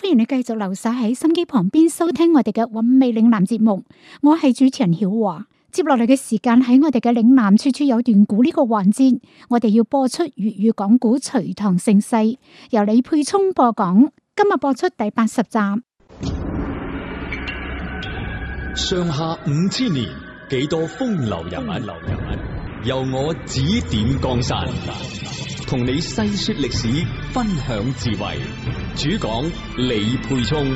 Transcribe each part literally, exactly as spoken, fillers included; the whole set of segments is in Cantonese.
歡迎你繼續留守喺心機旁邊收聽我哋嘅韻味嶺南節目，我係主持人曉華。接落嚟嘅時間喺我哋嘅嶺南處處有段古呢個環節，我哋要播出粵語講古隋唐盛世，由李佩聰播講。今日播出第八十集。 上下五千年，幾多風流人物，由我指點江山，同你細說歷史，分享智慧。主講李佩聰。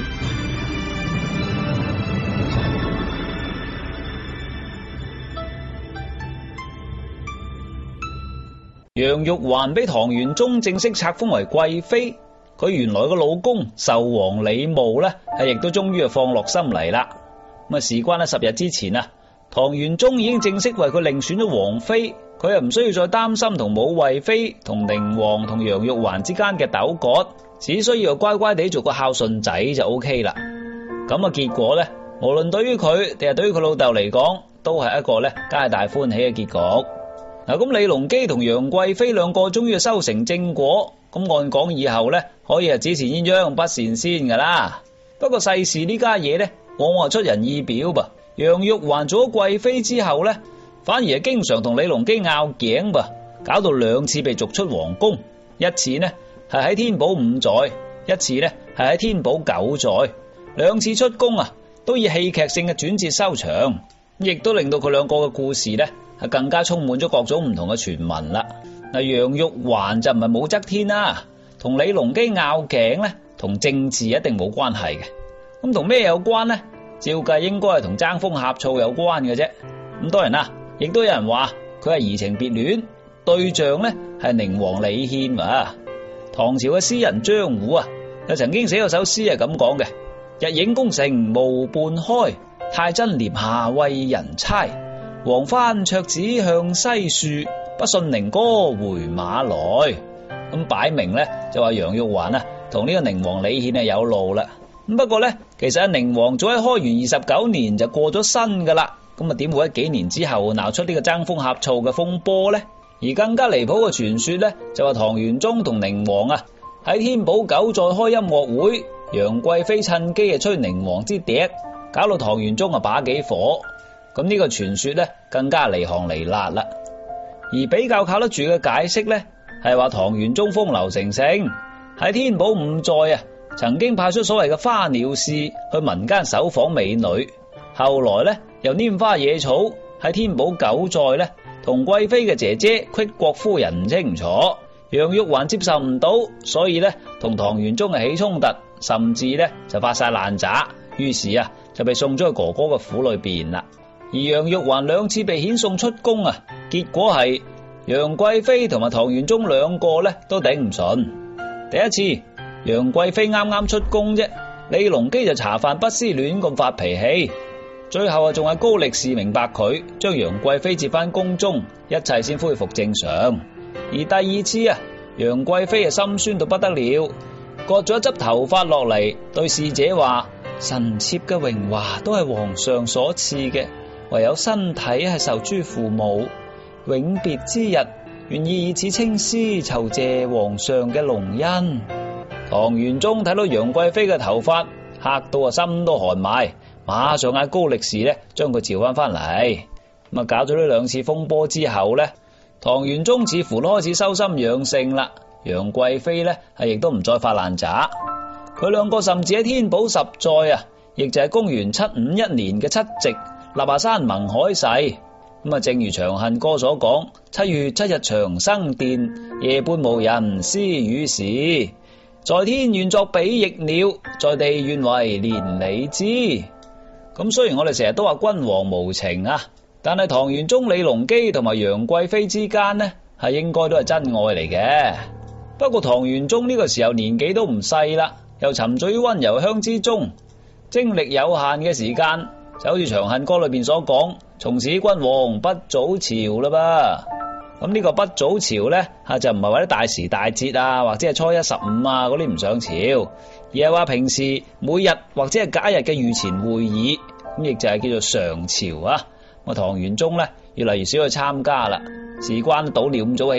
楊玉環俾唐玄宗正式冊封為貴妃，佢原來個老公壽王李瑁呢，係亦都終於放落心嚟啦。咁啊，事關喺十日之前啊，唐玄宗已經正式為佢另選咗王妃，佢又唔需要再擔心同武惠妃、同寧王同楊玉環之間嘅糾葛，只需要乖乖地做個孝順仔就 O K 啦。咁啊，結果呢，無論對於佢定係對於佢老豆嚟講，都係一個呢皆大歡喜嘅結局。嗱，咁李隆基同楊貴妃兩個終於修成正果，咁按講以後呢，可以係只前鴛鴦不羨仙噶啦。不過世事呢家嘢呢，往往出人意表噃。楊玉環做咗貴妃之後呢，反而係經常同李隆基拗頸噃，搞到兩次被逐出皇宮。一次呢係喺天寶五載，一次呢係喺天寶九載。兩次出宮啊，都以戲劇性嘅轉折收場，亦都令到佢兩個嘅故事呢係更加充滿咗各種唔同嘅傳聞啦。嗱，楊玉環就唔係武則天啦，同李隆基拗頸呢，同政治一定冇關係嘅。咁同咩有關呢？照計應該係同爭風呷醋有關嘅啫。咁當然啦，亦都有人話佢係移情別戀，對象呢係寧王李憲啊。唐朝嘅詩人張虎啊，就曾經寫過首詩係咁講嘅：日影宮城無半開，太真簾下為人猜。黃幡卓子向西樹，不信寧哥回馬來。咁擺明呢就話楊玉環啊同呢個寧王李憲係有路啦。咁不過呢，其實阿寧王早喺開元二十九年就過咗身噶啦，咁啊點會喺幾年之後鬧出呢個爭風呷醋嘅風波呢？而更加離譜嘅傳說呢，就話唐玄宗同寧王啊喺天寶九載開音樂會，楊貴妃趁機啊吹寧王之笛，搞到唐玄宗啊把幾火。咁呢個傳說呢，更加離行離辣啦。而比較靠得住嘅解釋呢，係話唐玄宗風流成性，喺天寶五載啊曾經派出所謂嘅花鳥使去民間搜訪美女，後來呢又拈花惹草，喺天寶九載呢同貴妃嘅姐姐虢國夫人唔清唔楚，楊玉環接受唔到，所以呢同唐玄宗係起衝突，甚至呢就發晒爛渣，於是啊就被送咗去哥哥嘅府裏邊啦。而楊玉環兩次被遣送出宮啊，結果係楊貴妃同埋唐玄宗兩個呢都頂唔順。第一次楊貴妃啱啱出宮啫，李隆基就茶飯不思亂咁發脾氣，最後啊仲係高力士明白佢，將楊貴妃接翻宮中，一切先恢復正常。而第二次啊，楊貴妃啊心酸到不得了，割咗一執頭髮落嚟，對侍者話：臣妾嘅榮華都係皇上所賜嘅，唯有身體係受諸父母，永別之日，願意以此青絲酬謝皇上嘅隆恩。唐玄宗睇到楊貴妃嘅頭髮，嚇到啊心都寒埋，馬上嗌高力士咧將佢召翻翻嚟。咁啊搞咗呢兩次風波之後咧，唐玄宗似乎都開始修心養性啦。楊貴妃咧係亦都唔再發爛渣，佢兩個甚至喺天寶十載啊，亦就係公元七五一年嘅七夕，立下山盟海誓。咁啊，正如《長恨歌》所講：七月七日長生殿，夜半無人私語時。在天願作比翼鳥，在地願為連理枝。咁雖然我哋成日都話君王無情啊，但係唐玄宗李隆基同埋楊貴妃之間呢，係應該都係真愛嚟嘅。不過唐玄宗呢個時候年紀都唔細啦，又沉醉於溫柔鄉之中，精力有限嘅時間，就好似《長恨歌》裏邊所講：從此君王不早朝啦噃。咁呢個不早朝呢，吓就唔係為咗大時大節啊，或者係初一十五啊嗰啲唔上朝，而係話平時每日或者係假日嘅御前會議，咁亦就係叫做常朝啊。咁唐玄宗呢，越嚟越少去參加啦，事關倒了咁早起